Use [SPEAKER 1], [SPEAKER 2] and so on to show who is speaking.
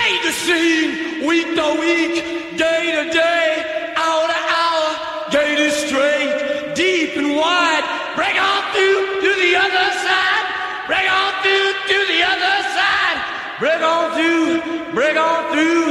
[SPEAKER 1] the scene, week to week, day to day, hour to hour, gate is straight, deep and wide. Break on through to the other side. Break on through to the other side. Break on through, break on through.